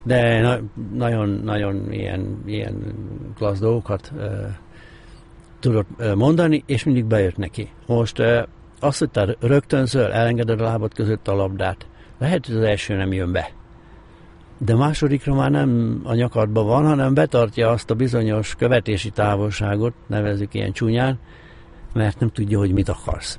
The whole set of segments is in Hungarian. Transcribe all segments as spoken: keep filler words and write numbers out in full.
De na, nagyon, nagyon ilyen, ilyen klassz dolgokat uh, tudott uh, mondani, és mindig bejött neki. Most uh, azt, hogy te rögtönzöl, elengeded a lábad között a labdát, lehet, hogy az első nem jön be. De másodikra már nem a nyakadban van, hanem betartja azt a bizonyos követési távolságot, nevezzük ilyen csúnyán, mert nem tudja, hogy mit akarsz.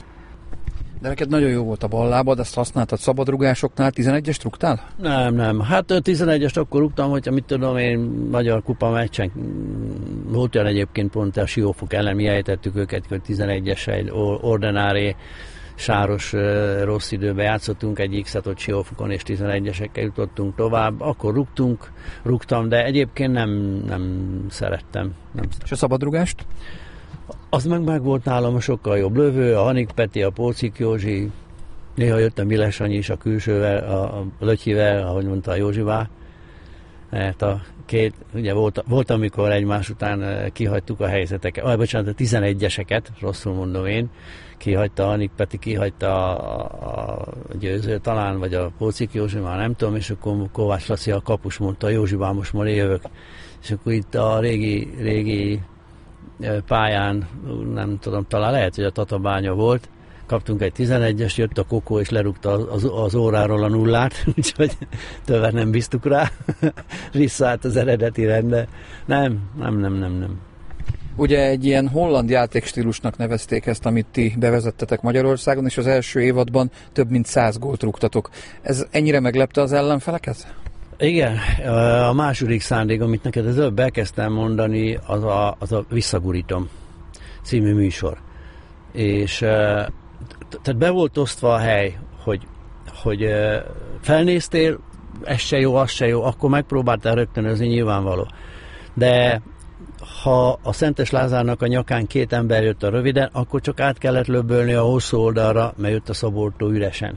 De neked nagyon jó volt a ballábad, ezt használtad szabadrugásoknál, tizenegyest rúgtál? Nem, nem. Hát tizenegyest akkor rúgtam, hogyha mit tudom én, Magyar Kupa meccsen volt olyan egyébként pont a Siófok ellen, mi ejtettük őket, hogy tizenegyes egy ordinári sáros rossz időben játszottunk egy X-et ott Siófokon, és tizenegyesekkel jutottunk tovább. Akkor rúgtunk, rúgtam, de egyébként nem, nem szerettem. Nem szerettem. És a szabadrugást? Az meg, meg volt nálam a sokkal jobb lövő, a Hanik Peti, a Pócik Józsi, néha jött a Miles Sanyi is a külsővel, a, a Lötyivel, ahogy mondta a Józsivá. Mert a két, ugye volt, volt, amikor egymás után kihagytuk a helyzeteket, vagy bocsánat, a tizenegyeseket, rosszul mondom én, kihagyta a Hanik Peti, kihagyta a, a Győző talán, vagy a Pócik Józsi, már nem tudom, és akkor Kovács Laci a kapus mondta, Józsivá, most már jövök. És akkor itt a régi, régi pályán, nem tudom, talán lehet, hogy a Tatabánya volt, kaptunk egy tizenegyes, jött a Kokó, és lerúgta az, az óráról a nullát, úgyhogy többet nem bíztuk rá, visszaállt az eredeti rendre. Nem, nem, nem, nem, nem. Ugye egy ilyen holland játékstílusnak nevezték ezt, amit ti bevezettetek Magyarországon, és az első évadban több mint száz gólt rúgtatok. Ez ennyire meglepte az ellenfeleket? Igen, a második szándék, amit neked az előbb elkezdtem mondani, az a, az a Visszagurítom című műsor. És tehát be volt osztva a hely, hogy, hogy felnéztél, ez se jó, az se jó, akkor megpróbáltál rögtönözni, nyilvánvaló. De ha a Szentes Lázárnak a nyakán két ember jött a röviden, akkor csak át kellett löbölni a hosszú oldalra, mert jött a Szobortó üresen.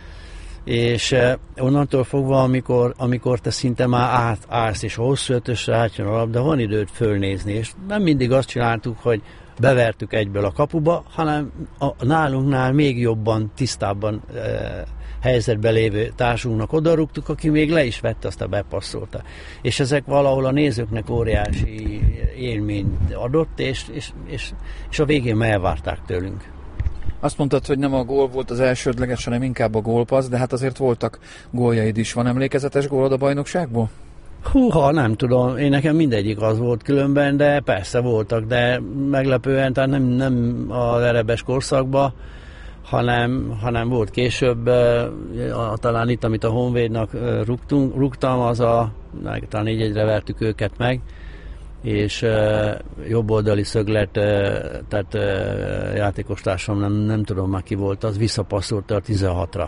És eh, onnantól fogva, amikor, amikor te szinte már átállsz, és hosszú ötösre átjön a labda, van időt fölnézni, és nem mindig azt csináltuk, hogy bevertük egyből a kapuba, hanem a nálunknál még jobban, tisztábban eh, helyzetben lévő társunknak odarúgtuk, aki még le is vette, azt a bepasszolta. És ezek valahol a nézőknek óriási élményt adott, és, és, és, és a végén elvárták tőlünk. Azt mondtad, hogy nem a gól volt az elsődleges, hanem inkább a gólpassz, de hát azért voltak góljaid is. Van emlékezetes gólod a bajnokságból? Húha, nem tudom, én nekem mindegyik az volt különben, de persze voltak, de meglepően, tehát nem, nem az erebes korszakban, hanem, hanem volt később, talán itt, amit a Honvédnak rúgtunk, rúgtam, az a, talán négy egyre vertük őket meg, és uh, jobboldali szöglet, uh, tehát uh, játékostársam, nem, nem tudom már ki volt, az visszapasszolta a tizenhatra.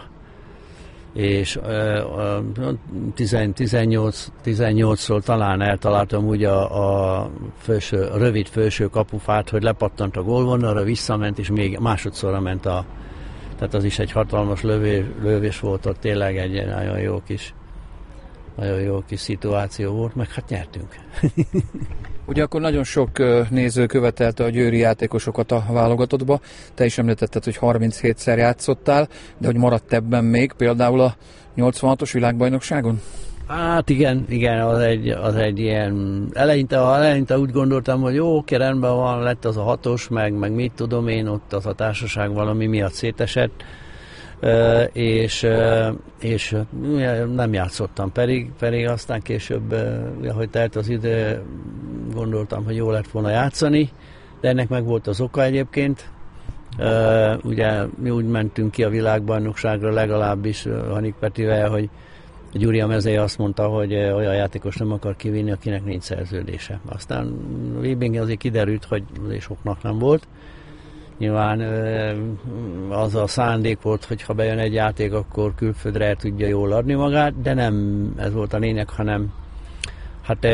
És uh, uh, tizennyolcról talán eltaláltam úgy a, a, felső, a rövid felső kapufát, hogy lepattant a gólvonalra, visszament, és még másodszorra ment a... Tehát az is egy hatalmas lövés, lövés volt, ott tényleg egy nagyon jó kis Nagyon jó kis szituáció volt, meg hát nyertünk. Ugye akkor nagyon sok néző követelte a győri játékosokat a válogatottba. Te is említetted, hogy harminchétszer játszottál, de hogy maradt ebben még például a nyolcvanhatos világbajnokságon? Hát igen, igen, az egy, az egy ilyen... Eleinte, eleinte úgy gondoltam, hogy jó, oké, rendben van, lett az a hatos, meg, meg mit tudom én, ott az a társaság valami miatt szétesett. Uh, és, uh, és uh, nem játszottam, pedig, pedig aztán később, uh, ahogy telt az idő, gondoltam, hogy jó lett volna játszani, de ennek meg volt az oka egyébként. Uh, ugye mi úgy mentünk ki a világbajnokságra, legalábbis uh, Hanik Petivel, hogy Gyuri a mezei azt mondta, hogy uh, olyan játékos nem akar kivinni, akinek nincs szerződése. Aztán Wibing azért kiderült, hogy azért soknak nem volt. Nyilván az a szándék volt, hogy ha bejön egy játék, akkor külföldre el tudja jól adni magát, de nem ez volt a lényeg, hanem hát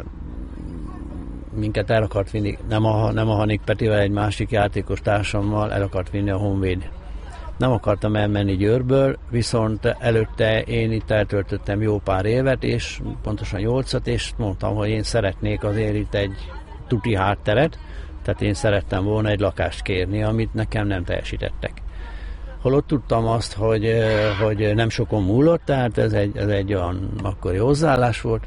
minket el akart vinni, nem a, nem a Hanik Petivel, egy másik játékos társammal el akart vinni a Honvéd. Nem akartam elmenni Győrből, viszont előtte én itt eltöltöttem jó pár évet, és pontosan nyolcat, és mondtam, hogy én szeretnék azért itt egy tuti hátteret, tehát én szerettem volna egy lakást kérni, amit nekem nem teljesítettek. holott tudtam azt, hogy, hogy nem sokon múlott, tehát ez egy, ez egy olyan akkori hozzáállás volt,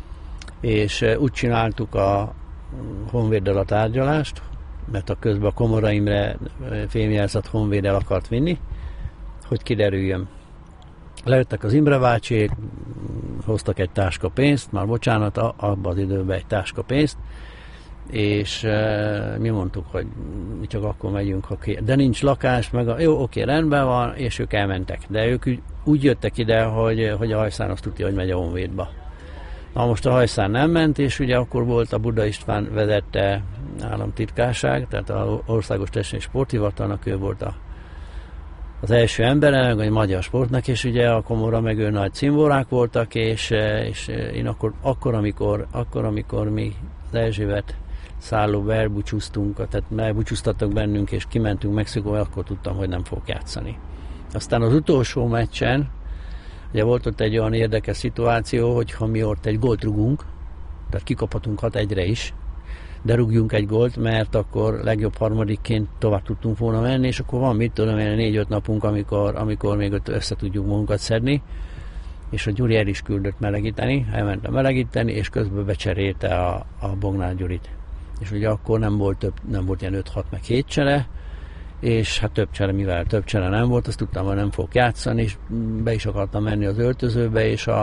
és úgy csináltuk a Honvéddel a tárgyalást, mert a közben a Komora Imre fémjelzett Honvéd el akart vinni, hogy kiderüljön. Lejöttek az Imre bácsiék, hoztak egy táska pénzt, már bocsánat, abban az időben egy táska pénzt, és e, mi mondtuk, hogy mi csak akkor megyünk, ha ki. De nincs lakás, meg a, jó, oké, rendben van, és ők elmentek. De ők úgy jöttek ide, hogy, hogy a Hajszán azt tudja, hogy megy a Honvédba. Na most a Hajszán nem ment, és ugye akkor volt a Buda István vezette államtitkárság, tehát az Országos Testnevi Sporthivatalnak, ő volt a, az első embere, vagy a magyar sportnak, és ugye a Komora meg ő nagy cimborák voltak, és, és én akkor, akkor, amikor, akkor, amikor mi az Erzsébet szállóba elbúcsúztunk, tehát elbúcsúztattak bennünk, és kimentünk Mexikóba, akkor tudtam, hogy nem fogok játszani. Aztán az utolsó meccsen, ugye volt ott egy olyan érdekes szituáció, hogy ha mi ott egy gólt rugunk, tehát kikaphatunk hat egyre is, de rúgjunk egy gólt, mert akkor legjobb harmadikként tovább tudtunk volna menni, és akkor van, mit tudom én, négy-öt napunk, amikor, amikor még ott össze tudjuk magunkat szedni, és a Gyuri el is küldött melegíteni, elmentem melegíteni, és közben becserélte a, a Bognár Gyurit. És ugye akkor nem volt, több, nem volt ilyen öt-hat meg hét csere, és hát több csere, mivel több csere nem volt, azt tudtam, hogy nem fogok játszani, és be is akartam menni az öltözőbe, és a,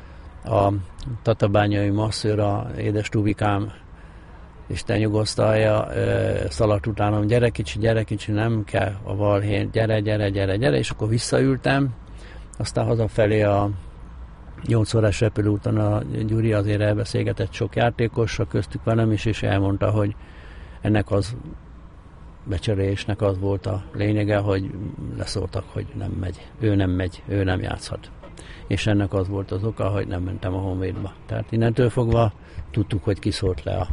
a tatabányai masszőr, a édes Tubikám, Isten nyugosztalja, szaladt utánam, gyere kicsi, gyere kicsi, nem kell a balhén, gyere, gyere, gyere, gyere, és akkor visszaültem, aztán hazafelé a nyolc órás repülőúton a Gyuri azért elbeszélgetett sok játékossal, köztük velem is, és elmondta, hogy ennek az becserélésnek az volt a lényege, hogy leszóltak, hogy nem megy, ő nem megy, ő nem játszhat. És ennek az volt az oka, hogy nem mentem a Honvédba. Tehát innentől fogva tudtuk, hogy kiszólt le a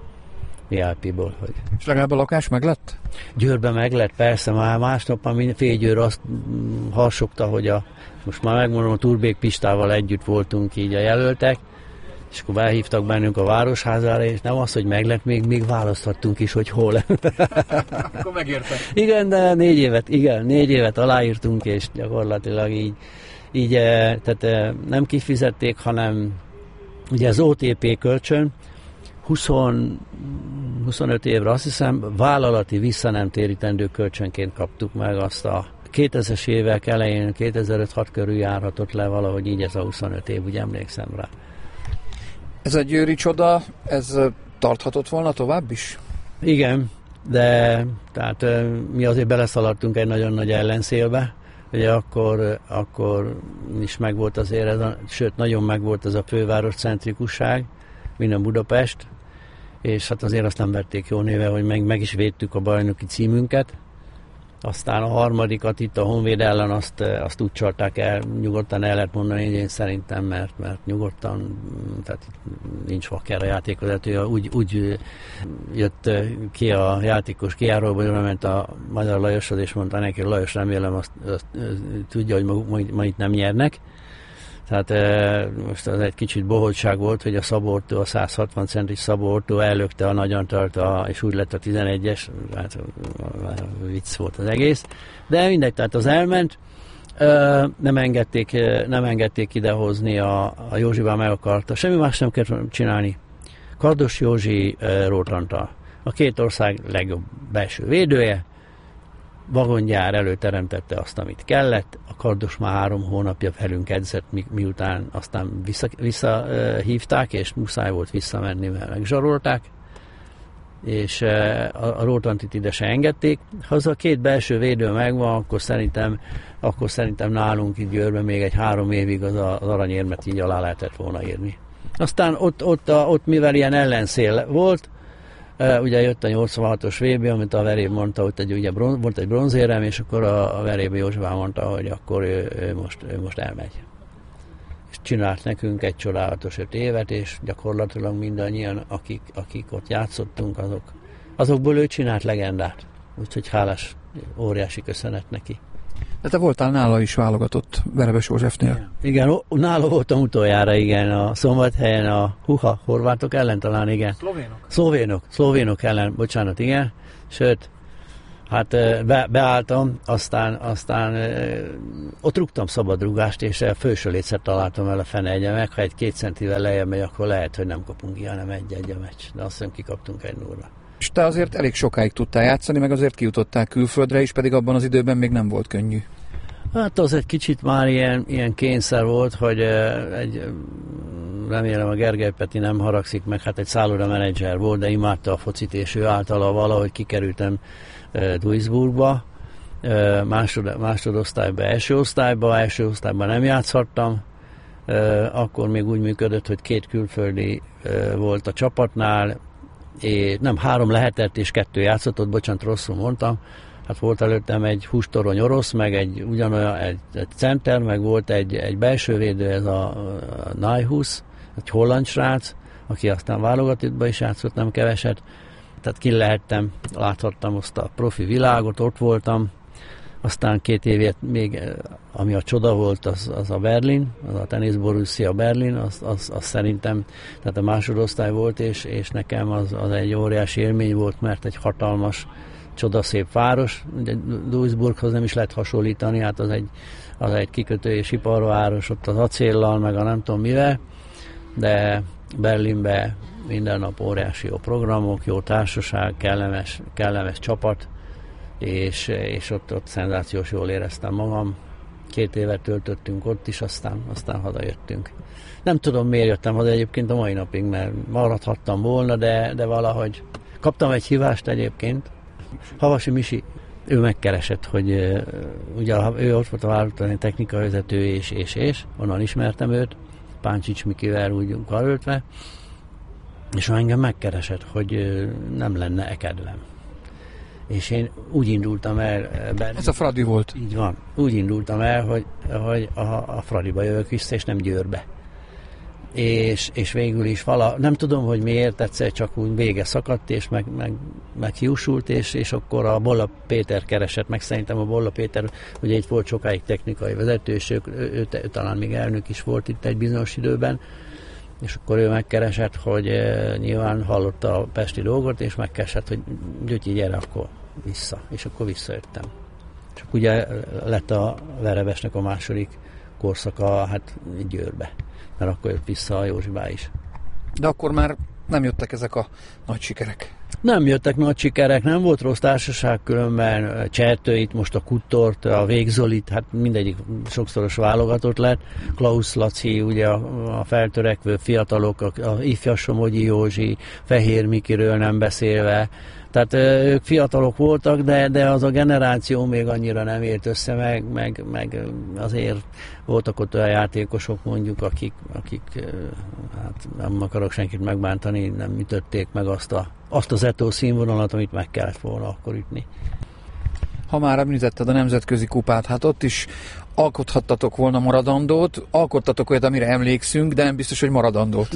vé i pé-ból. Hogy... És legalább a lakás meg lett? Győrben meg lett, persze, már másnap, ami Fénygyőr azt harsogta, hogy a, most már megmondom, a Turbék Pistával együtt voltunk így a jelöltek, és akkor behívtak bennünk a Városházára, és nem az, hogy meg lett, még, még választhattunk is, hogy hol. Akkor megérte. Igen, de négy évet, igen, négy évet aláírtunk, és gyakorlatilag így, így tehát nem kifizették, hanem ugye az o té pé kölcsön, húsz, huszonöt évre azt hiszem, vállalati visszanemtérítendő kölcsönként kaptuk meg azt a kétezres évek elején, kétezer-öt-hat körül járhatott le valahogy így ez a huszonöt év, úgy emlékszem rá. Ez egy győri csoda, ez tarthatott volna tovább is? Igen, de tehát mi azért beleszaladtunk egy nagyon nagy ellenszélbe, ugye akkor, akkor is megvolt azért, ez a, sőt nagyon megvolt ez a főváros centrikusság, minden Budapest, és hát azért azt nem vették jó néve, hogy meg, meg is védtük a bajnoki címünket. Aztán a harmadikat itt a Honvéd ellen azt, azt úgy csalták el, nyugodtan el lehet mondani, én szerintem, mert, mert nyugodtan, tehát nincs vaker a játékvezető, úgy, úgy jött ki a játékos kijáróba, hogy ment a Magyar Lajoshoz, és mondta neki, Lajos, remélem azt, azt tudja, hogy ma, ma, ma itt nem nyernek. Tehát e, most az egy kicsit bohótság volt, hogy a Szabortó, a száz hatvan centis Szabortó ellökte a Nagyantalt, a, és úgy lett a tizenegyes, hát vicc volt az egész. De mindegy, tehát az elment, e, nem, engedték, nem engedték idehozni, a, a Józsi már meg akarta, semmi más nem kellett csinálni. Kardos Józsi e, Rótrantal, a két ország legjobb belső védője, vagongyár előteremtette azt, amit kellett. A Kardos már három hónapja velünk edzett, mi, miután aztán visszahívták, vissza, és muszáj volt visszamenni, mert megzsarolták, és a, a Rótrantit ide se engedték. Ha az a két belső védő megvan, akkor szerintem, akkor szerintem nálunk itt Győrben még egy három évig az, a, az aranyérmet így alá lehetett volna írni. Aztán ott, ott, a, ott mivel ilyen ellenszél volt, Uh, ugye jött a nyolcvanhatos vé bé, amit a Veréb mondta, hogy egy, ugye bronz, volt egy bronzérem, és akkor a, a Veréb Józsefán mondta, hogy akkor ő, ő, most, ő most elmegy. És csinált nekünk egy csodálatos öt évet, és gyakorlatilag mindannyian, akik, akik ott játszottunk, azok, azokból ő csinált legendát. Úgyhogy hálás, óriási köszönet neki. De te voltál nála is válogatott Verebes Józsefnél. Igen, nála voltam utoljára, igen, a Szombathelyen a huha, horvátok ellen talán, igen. Szlovénok. Szlovénok, szlovénok ellen, bocsánat, igen. Sőt, Hát be, beálltam, aztán, aztán ott rúgtam szabadrúgást, és felső létszer találtam el a fene egyemek. Ha egy két centivel lejjebb megy, akkor lehet, hogy nem kapunk ki, hanem egy-egy a meccs. De azt hiszem kikaptunk egy nullra. És te azért elég sokáig tudtál játszani, meg azért kijutottál külföldre is, pedig abban az időben még nem volt könnyű. Hát az egy kicsit már ilyen, ilyen kényszer volt, hogy egy, remélem a Gergely Peti nem haragszik meg, hát egy szálloda menedzser volt, de imádta a focit, és ő általa valahogy kikerültem Duisburgba, másod, másodosztályba, első osztályba, első osztályban nem játszhattam, akkor még úgy működött, hogy két külföldi volt a csapatnál, és nem, három lehetett, és kettő játszott, bocsánat, rosszul mondtam. Hát volt előttem egy hústorony orosz, meg egy ugyanolyan, egy, egy center, meg volt egy, egy belső védő, ez a, a Nijhuis, egy holland srác, aki aztán válogatottba is játszott, nem keveset. Tehát ki lehettem, láthattam azt a profi világot, ott voltam. Aztán két évét még, ami a csoda volt, az, az a Berlin, az a Tennis Borussia Berlin, az, az, az szerintem, tehát a másodosztály volt, és, és nekem az, az egy óriási élmény volt, mert egy hatalmas, csodaszép város. Ugye Duisburghoz nem is lehet hasonlítani, hát az egy, az egy kikötő és iparváros, ott az acéllal, meg a nem tudom mivel, de Berlinbe minden nap óriási jó programok, jó társaság, kellemes, kellemes csapat, és, és ott, ott szenzációs jól éreztem magam. Két évet töltöttünk ott is, aztán, aztán hazajöttünk. Nem tudom, miért jöttem haza egyébként a mai napig, mert maradhattam volna, de, de valahogy kaptam egy hívást egyébként. Havasi Misi, ő megkeresett, hogy uh, ugye ő ott volt a válogatott technikai vezető, és, és, és, onnan ismertem őt, Páncsics Mikivel úgy karöltve, és engem megkeresett, hogy uh, nem lenne-e kedvem. És én úgy indultam el... Berlin, ez a Fradi volt. Így van. Úgy indultam el, hogy, hogy a, a Fradiba jövök vissza, és nem Győrbe. És, és végül is vala, nem tudom, hogy miért, egyszer csak úgy vége szakadt, és meg, meg, meg hiúsult, és, és akkor a Bolla Péter keresett meg, szerintem a Bolla Péter, ugye itt volt sokáig technikai vezető, és ő, ő, ő, ő talán még elnök is volt itt egy bizonyos időben, és akkor ő megkeresett, hogy e, nyilván hallotta a pesti dolgot, és megkeresett, hogy Gyötyi, gyere akkor vissza. És akkor visszajöttem. És akkor ugye lett a Verebesnek a második korszaka, hát Győrbe. Mert akkor jött vissza a Józsibá is. De akkor már nem jöttek ezek a nagy sikerek. Nem jöttek nagy sikerek, nem volt rossz társaság, különben Csertőit, most a Kuttort, a Végzolit, hát mindegyik sokszoros válogatott lett. Klaus Laci, ugye a, a feltörekvő fiatalok, a, a ifjas Somogyi Józsi, Fehér Mikiről nem beszélve. Tehát ők fiatalok voltak, de, de az a generáció még annyira nem ért össze, meg, meg, meg azért voltak ott olyan játékosok mondjuk, akik, akik hát nem akarok senkit megbántani, nem ütötték meg azt, a, azt az etó színvonalat, amit meg kellett volna akkor ütni. Ha már említetted a nemzetközi kupát, hát ott is alkothattatok volna maradandót, alkottatok olyat, amire emlékszünk, de nem biztos, hogy maradandót.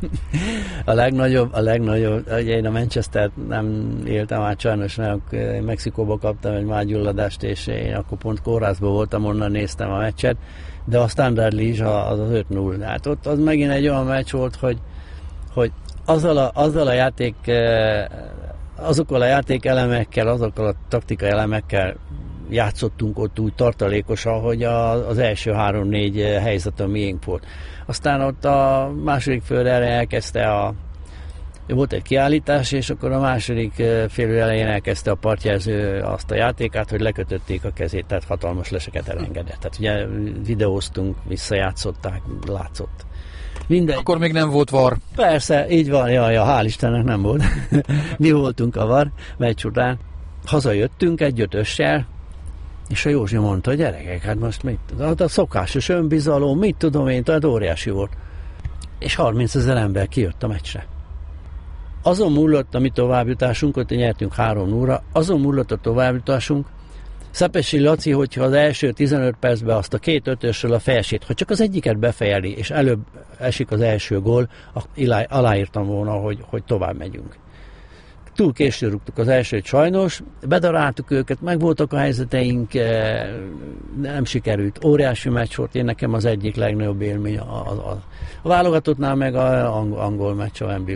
A legnagyobb, a legnagyobb, ugye én a Manchester nem éltem át sajnos, mert Mexikóba kaptam egy mágyulladást, és én akkor pont kórházban voltam, onnan néztem a meccset, de a Standard Liège az az öt null. Hát ott az megint egy olyan meccs volt, hogy, hogy azzal, a, azzal a játék, azokkal a játékelemekkel, azokkal a taktikai elemekkel játszottunk ott úgy tartalékosan, hogy az első három-négy helyzet a miénk volt. Aztán ott a második fél elején elkezdte a volt egy kiállítás, és akkor a második fél elején elkezdte a partjelző azt a játékát, hogy lekötötték a kezét, tehát hatalmas leseket elengedett. Tehát ugye videóztunk, visszajátszották, látszott. Mindegy. Akkor még nem volt var. Persze, így van, jaj, ja, hál' Istennek nem volt. Mi voltunk a var, meccs után. Hazajöttünk egy ötössel, és a Józsi mondta, hogy gyerekek, hát most mit? A szokásos önbizalom, mit tudom én, tehát óriási volt. És harmincezer ember kijött a meccsre. Azon múlott a mi továbbjutásunk, ott nyertünk három nullra, azon múlott a továbbjutásunk, Szepesi Laci, hogyha az első tizenöt percben azt a két ötösről a felsét, ha csak az egyiket befejeli, és előbb esik az első gól, aláírtam volna, hogy, hogy tovább megyünk. Túl későn rúgtuk az elsőt sajnos, bedaráltuk őket, meg voltak a helyzeteink, nem sikerült. Óriási meccs volt, én nekem az egyik legnagyobb élmény a, a, a, a válogatottnál, meg a angol meccs a Wembleybe.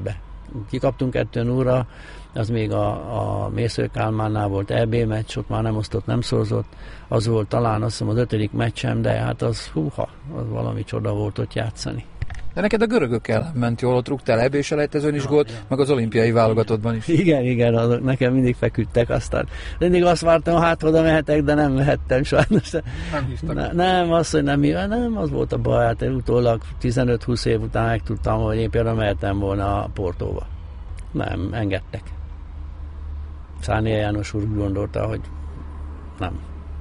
kikaptunk kettő nullra, az még a, a Mésző Kálmánnál volt é bé meccs, ott már nem osztott, nem szorzott, az volt talán azt hiszem az ötödik meccsem, de hát az húha, az valami csoda volt ott játszani. De neked a görögökkel ment jól, ott rúgtál é bé selejtezőn is gólt, ja, meg az olimpiai válogatottban is. Igen, igen, azok nekem mindig feküdtek, aztán mindig azt vártam, hát oda mehetek, de nem mehettem sajnos. Nem hívtak. Ne, nem, az, hogy nem, nem, az volt a baj, hát én utólag tizenöt-húsz év után megtudtam, hogy én például mehetem volna a Portóba. Nem, engedtek. Szárnia János úr gondolta, hogy nem.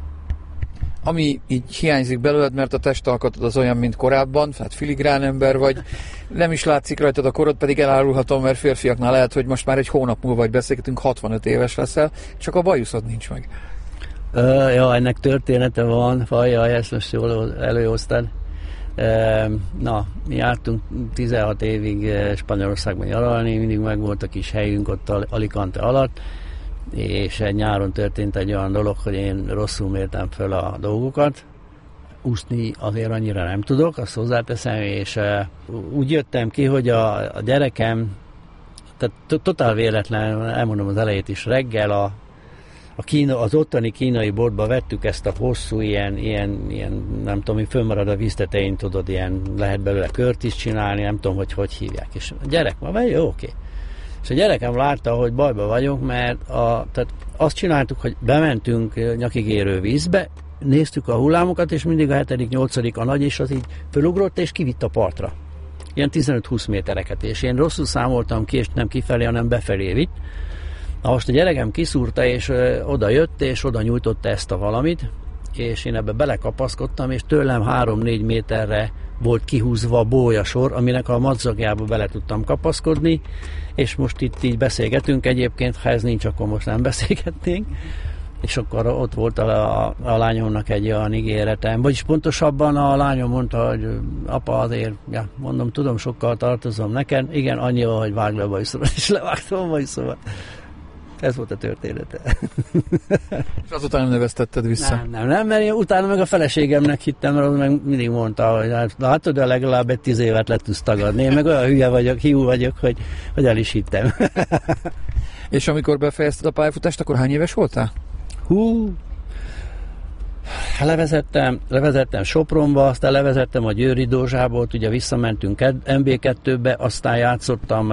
Ami így hiányzik belőled, mert a testalkatod az olyan, mint korábban, tehát filigrán ember vagy, nem is látszik rajtad a korod, pedig elárulhatom, mert férfiaknál lehet, hogy most már egy hónap múlva vagy beszélgetünk, hatvanöt éves leszel, csak a bajuszod nincs meg. Ö, ja, ennek története van, fajjaj, ezt most jól előhoztad. Na, mi jártunk tizenhat évig Spanyolországban nyaralni, mindig megvolt a kis helyünk ott Alicante alatt, és egy nyáron történt egy olyan dolog, hogy én rosszul mértem föl a dolgokat. Úszni azért annyira nem tudok, azt hozzáteszem, és úgy jöttem ki, hogy a, a gyerekem, tehát totál véletlen, elmondom az elejét is, reggel a A Kína, az ottani kínai boltba vettük ezt a hosszú, ilyen, ilyen, ilyen nem tudom, hogy fönnmarad a víztetején, tudod, ilyen, lehet belőle kört is csinálni, nem tudom, hogy hogy hívják. És a gyerek ma vagy, jó, oké. És a gyerekem látta, hogy bajba vagyok, mert a, tehát azt csináltuk, hogy bementünk nyakigérő vízbe, néztük a hullámokat, és mindig a hetedik, nyolcadik a nagy, és az így fölugrott, és kivitt a partra. Ilyen tizenöt-húsz métereket, és én rosszul számoltam ki, és nem kifelé, hanem befelé vitt. Na most a gyerekem kiszúrta, és ö, oda jött, és oda nyújtotta ezt a valamit, és én ebbe belekapaszkodtam, és tőlem három-négy méterre volt kihúzva a bólyasor, aminek a madzagjába bele tudtam kapaszkodni, és most itt így beszélgetünk egyébként, ha ez nincs, akkor most nem beszélgetnénk, és akkor ott volt a, a, a lányomnak egy olyan ígéretem, vagyis pontosabban a lányom mondta, hogy apa azért, ja, mondom, tudom, sokkal tartozom neked, igen, annyival, hogy vágd le a bajszomat, és levágtam a bajszomat. Ez volt a története. És azután nem neveztetted vissza? Nem, nem, nem, mert én utána meg a feleségemnek hittem, mert meg mindig mondta, hogy hát, látod, de legalább egy tíz évet le tudsz tagadni. Én meg olyan hülye vagyok, hiú vagyok, hogy, hogy el is hittem. És amikor befejezted a pályafutást, akkor hány éves voltál? Hú, levezettem, levezettem Sopronba, aztán levezettem a Győri Dózsából, ugye visszamentünk em bé kettőbe, aztán játszottam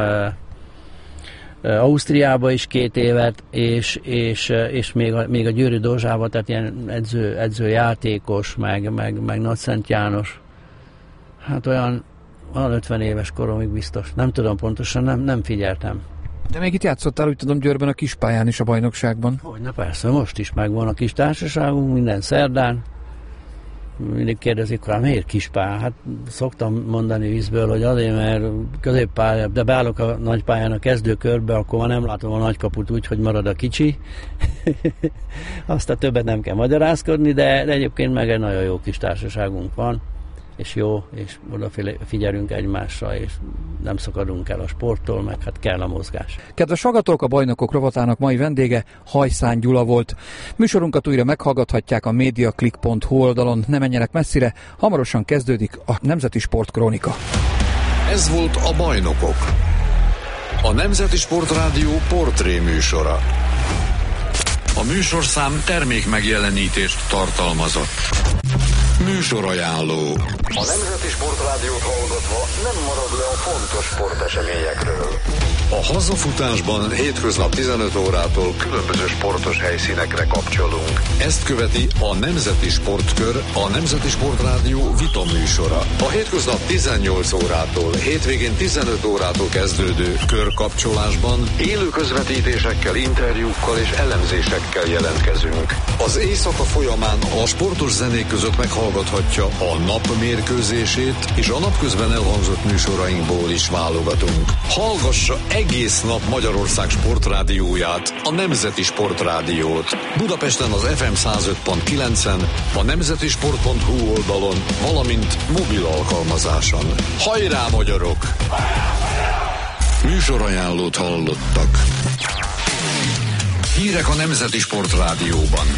Ausztriába is két évet, és, és, és még, a, még a Győri Dózsába, tehát ilyen edző, edzőjátékos, meg, meg, meg Nagyszent János. Hát olyan, olyan ötven éves koromig biztos. Nem tudom pontosan, nem, nem figyeltem. De még itt játszottál, úgy tudom, Győrben a kispályán is a bajnokságban. Hogyne, persze, most is megvan a kis társaságunk, minden szerdán. Mindig kérdezik, hogy miért kispálya? Hát szoktam mondani vízből, hogy azért, mert középpálya, de beállok a nagypályán a kezdőkörbe, akkor már nem látom a nagykaput úgy, hogy marad a kicsi. Aztán többet nem kell magyarázkodni, de, de egyébként meg egy nagyon jó kis társaságunk van, és jó, és oda figyelünk egymásra, és nem szakadunk el a sporttól, meg hát kell a mozgás. Kedves hallgatók, a Bajnokok rovatának mai vendége Hajszán Gyula volt. Műsorunkat újra meghallgathatják a mediaclick pont hu oldalon, ne menjenek messzire, hamarosan kezdődik a Nemzeti Sport Krónika. Ez volt a Bajnokok, a Nemzeti Sportrádió portré műsora. A műsorszám termék megjelenítést tartalmazott. Műsorajánló. A Nemzeti Sportrádiót hallgatva nem marad le a fontos sporteseményekről. A hazafutásban hétköznap tizenöt órától különböző sportos helyszínekre kapcsolunk. Ezt követi a Nemzeti Sportkör, a Nemzeti Sportrádió vita műsora. A hétköznap tizennyolc órától, hétvégén tizenöt órától kezdődő körkapcsolásban élő közvetítésekkel, interjúkkal és elemzésekkel jelentkezünk. Az éjszaka folyamán a sportos zenék között meghallgathatja a nap mérkőzését, és a napközben elhangzott műsorainkból is válogatunk. Hallgassa egész nap Magyarország sportrádióját, a Nemzeti Sportrádiót. Budapesten az ef em száz öt pont kilencen, a nemzetisport pont hu oldalon, valamint mobil alkalmazáson. Hajrá, magyarok! Műsorajánlót hallottak. Hírek a Nemzeti Sportrádióban.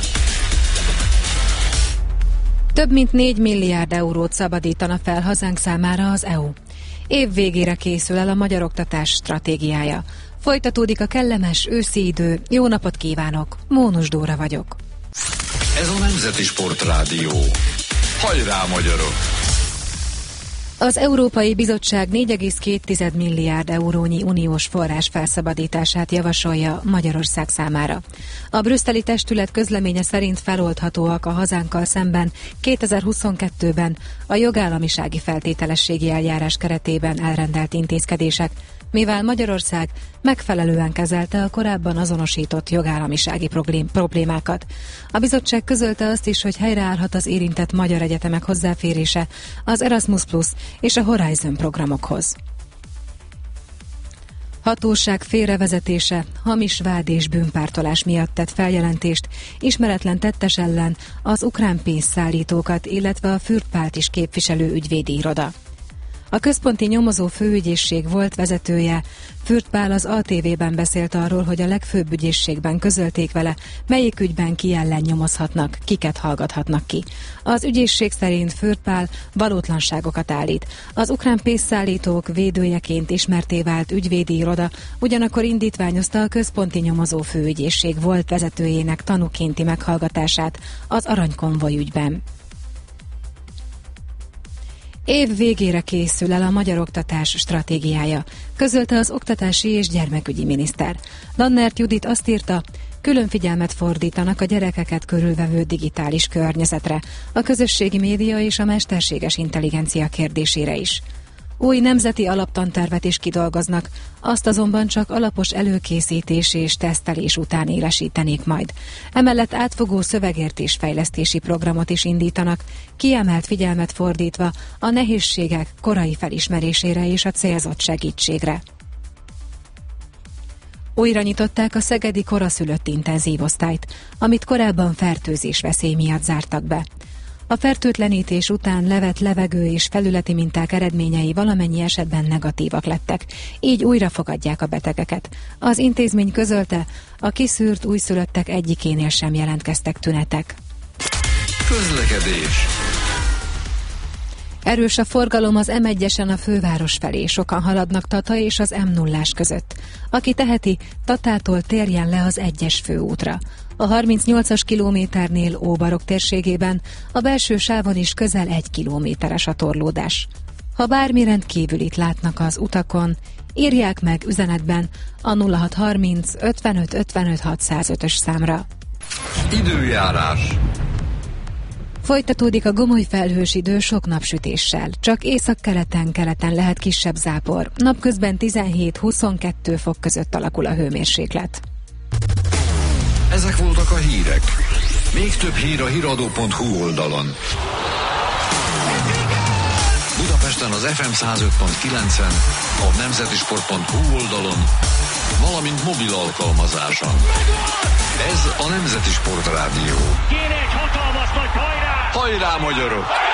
Több mint négy milliárd eurót szabadítana fel hazánk számára az é u. Év végére készül el a magyar oktatás stratégiája. Folytatódik a kellemes őszi idő. Jó napot kívánok! Mónus Dóra vagyok. Ez a Nemzeti Sportrádió. Hajrá, magyarok! Az Európai Bizottság négy egész két milliárd eurónyi uniós forrás felszabadítását javasolja Magyarország számára. A brüsszeli testület közleménye szerint feloldhatóak a hazánkkal szemben kétezer-huszonkettőben a jogállamisági feltételességi eljárás keretében elrendelt intézkedések, mivel Magyarország megfelelően kezelte a korábban azonosított jogállamisági problémákat. A bizottság közölte azt is, hogy helyreállhat az érintett magyar egyetemek hozzáférése az Erasmus Plus és a Horizon programokhoz. Hatóság félrevezetése, hamis vád és bűnpártolás miatt tett feljelentést ismeretlen tettes ellen az ukrán pénzszállítókat, illetve a Fürth-Pált is képviselő ügyvédi iroda. A központi nyomozó főügyészség volt vezetője, Fürth Pál az á té vében beszélt arról, hogy a legfőbb ügyészségben közölték vele, melyik ügyben ki ellen nyomozhatnak, kiket hallgathatnak ki. Az ügyészség szerint Fürth Pál valótlanságokat állít. Az ukrán pénzszállítók védőjeként ismerté vált ügyvédi iroda ugyanakkor indítványozta a központi nyomozó főügyészség volt vezetőjének tanúkénti meghallgatását az aranykonvoj ügyben. Év végére készül el a magyar oktatás stratégiája, közölte az oktatási és gyermekügyi miniszter. Lannert Judit azt írta, külön figyelmet fordítanak a gyerekeket körülvevő digitális környezetre, a közösségi média és a mesterséges intelligencia kérdésére is. Új nemzeti alaptantervet is kidolgoznak, azt azonban csak alapos előkészítés és tesztelés után élesítenék majd. Emellett átfogó szövegértés-fejlesztési programot is indítanak, kiemelt figyelmet fordítva a nehézségek korai felismerésére és a célzott segítségre. Újra nyitották a szegedi koraszülött intenzív osztályt, amit korábban fertőzés veszély miatt zártak be. A fertőtlenítés után levett levegő és felületi minták eredményei valamennyi esetben negatívak lettek, így újra fogadják a betegeket. Az intézmény közölte, a kiszűrt újszülöttek egyikénél sem jelentkeztek tünetek. Közlekedés. Erős a forgalom az em egyesen a főváros felé, sokan haladnak Tata és az em nullás között. Aki teheti, Tatától térjen le az egyes főútra. A harmincnyolcas kilométernél Óbarok térségében, a belső sávon is közel egy kilométeres a torlódás. Ha bármi rendkívülit látnak az utakon, írják meg üzenetben a nulla hat harminc ötvenöt ötvenöt hatszázötös számra. Időjárás. Folytatódik a gomoly felhős idő sok napsütéssel. Csak északkeleten, keleten lehet kisebb zápor. Napközben tizenhét-huszonkettő fok között alakul a hőmérséklet. Ezek voltak a hírek. Még több hír a híradó pont hú oldalon. Budapesten az ef em száz öt pont kilencen, a nemzetisport pont hú oldalon, valamint mobil alkalmazáson. Ez a Nemzeti Sportrádió. Kéne egy hatalmas nagy hajrá! Hajrá, magyarok!